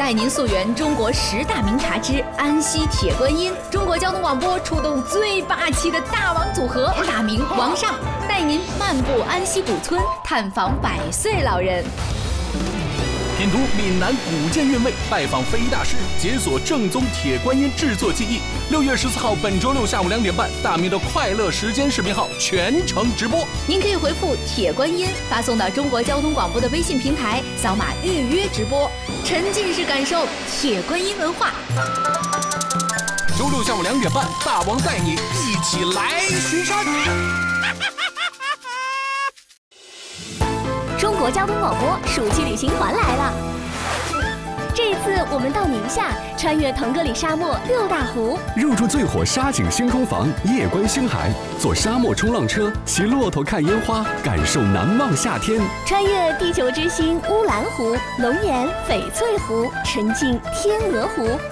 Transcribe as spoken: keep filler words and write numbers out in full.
带您溯源中国十大名茶之安溪铁观音。中国交通广播出动最霸气的大王组合，大明王上带您漫步安溪古村，探访百岁老人。 品读闽南古建韵味，拜访非遗大师，解锁正宗铁观音制作技艺。六月十四号，本周六下午两点半，大明的快乐时间视频号全程直播。您可以回复“铁观音”发送到中国交通广播的微信平台，扫码预约直播，沉浸式感受铁观音文化。周六下午两点半，大王带你一起来巡山。 中国交通广播暑期旅行团来了！这一次我们到宁夏，穿越腾格里沙漠六大湖， 入住最火沙景星空房，夜观星海，坐沙漠冲浪车，骑骆驼看烟花，感受难忘夏天。 穿越地球之星乌兰湖、龙岩、翡翠湖，沉浸天鹅湖。